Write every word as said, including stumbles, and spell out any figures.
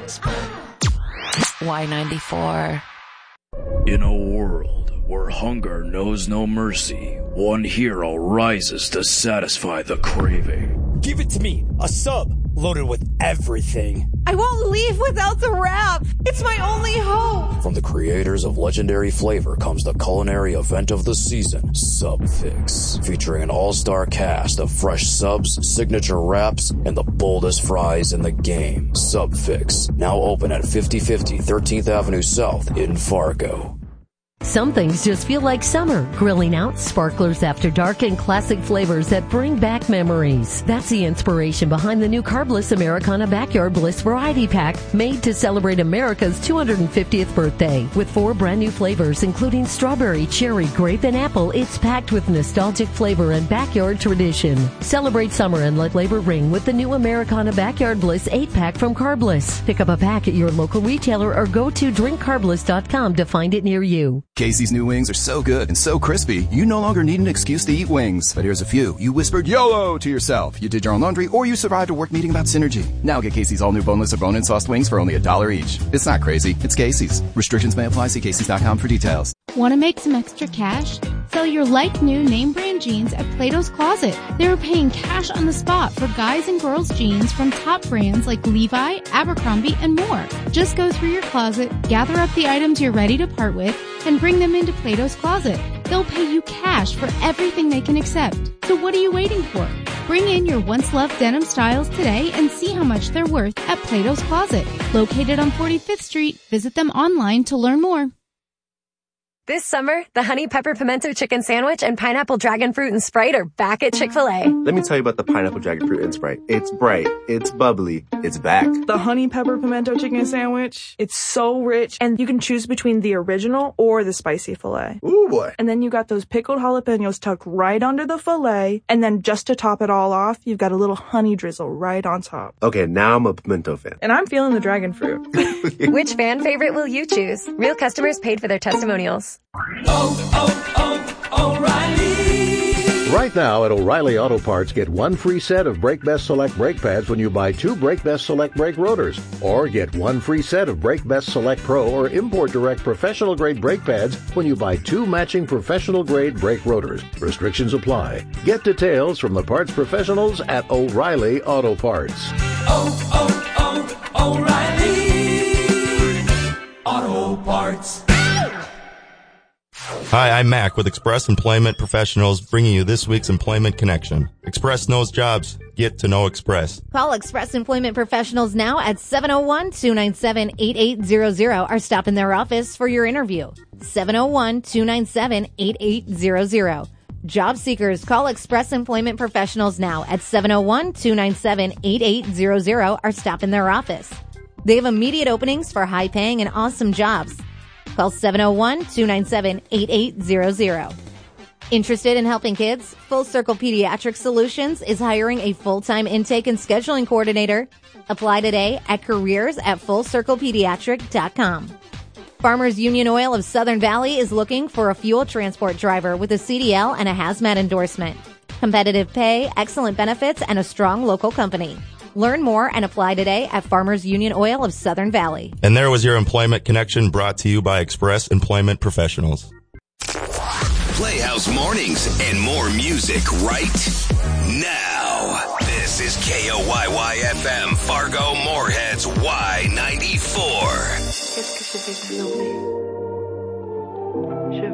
Y ninety-four. In a world where hunger knows no mercy, one hero rises to satisfy the craving. Give it to me, a sub, loaded with everything. I won't leave without the wrap. It's my only hope. From the creators of legendary flavor comes the culinary event of the season, Sub Fix, featuring an all-star cast of fresh subs, signature wraps, and the boldest fries in the game. Sub Fix, now open at fifty fifty thirteenth Avenue South in Fargo. Some things just feel like summer. Grilling out, sparklers after dark, and classic flavors that bring back memories. That's the inspiration behind the new Carbless Americana Backyard Bliss Variety Pack, made to celebrate America's two hundred fiftieth birthday. With four brand new flavors, including strawberry, cherry, grape, and apple, it's packed with nostalgic flavor and backyard tradition. Celebrate summer and let labor ring with the new Americana Backyard Bliss eight pack from Carbless. Pick up a pack at your local retailer or go to drink carbless dot com to find it near you. Casey's new wings are so good and so crispy, you no longer need an excuse to eat wings. But here's a few. You whispered YOLO to yourself. You did your own laundry, or you survived a work meeting about synergy. Now get Casey's all new boneless or bone-in sauced wings for only a dollar each. It's not crazy. It's Casey's. Restrictions may apply. See Casey's dot com for details. Want to make some extra cash? Sell your like-new name brand jeans at Plato's Closet. They're paying cash on the spot for guys and girls jeans from top brands like Levi, Abercrombie, and more. Just go through your closet, gather up the items you're ready to part with, and bring them into Plato's Closet. They'll pay you cash for everything they can accept. So what are you waiting for? Bring in your once-loved denim styles today and see how much they're worth at Plato's Closet. Located on forty-fifth Street, visit them online to learn more. This summer, the Honey Pepper Pimento Chicken Sandwich and Pineapple Dragon Fruit and Sprite are back at Chick-fil-A. Let me tell you about the Pineapple Dragon Fruit and Sprite. It's bright, it's bubbly, it's back. The Honey Pepper Pimento Chicken Sandwich, it's so rich, and you can choose between the original or the spicy filet. Ooh, boy. And then you got those pickled jalapenos tucked right under the filet, and then just to top it all off, you've got a little honey drizzle right on top. Okay, now I'm a pimento fan. And I'm feeling the dragon fruit. Which fan favorite will you choose? Real customers paid for their testimonials. Oh, oh, oh, O'Reilly! Right now at O'Reilly Auto Parts, get one free set of Brake Best Select brake pads when you buy two Brake Best Select brake rotors. Or get one free set of Brake Best Select Pro or Import Direct professional grade brake pads when you buy two matching professional grade brake rotors. Restrictions apply. Get details from the parts professionals at O'Reilly Auto Parts. Oh, oh, oh, O'Reilly Auto Parts. Hi, I'm Mac with Express Employment Professionals, bringing you this week's Employment Connection. Express knows jobs. Get to know Express. Call Express Employment Professionals now at seven oh one, two nine seven, eight eight zero zero or stop in their office for your interview. seven oh one, two nine seven, eight eight zero zero. Job seekers, call Express Employment Professionals now at seven oh one, two nine seven, eight eight zero zero or stop in their office. They have immediate openings for high-paying and awesome jobs. Call seven oh one, two nine seven, eight eight zero zero. Interested in helping kids? Full Circle Pediatric Solutions is hiring a full-time intake and scheduling coordinator. Apply today at careers at full circle pediatric dot com. Farmers Union Oil of Southern Valley is looking for a fuel transport driver with a C D L and a hazmat endorsement. Competitive pay, excellent benefits, and a strong local company. Learn more and apply today at Farmers Union Oil of Southern Valley. And there was your Employment Connection, brought to you by Express Employment Professionals. Playhouse Mornings and more music right now. This is K O Y Y F M, Fargo Moorhead's Y ninety-four.